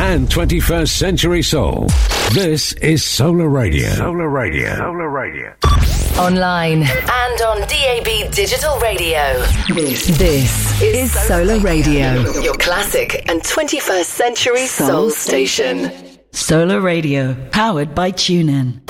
and 21st century soul. This is Solar Radio. Solar Radio. Solar Radio. Online and on DAB Digital Radio. This is Solar Radio, your classic and 21st century soul station. Solar Radio, powered by TuneIn.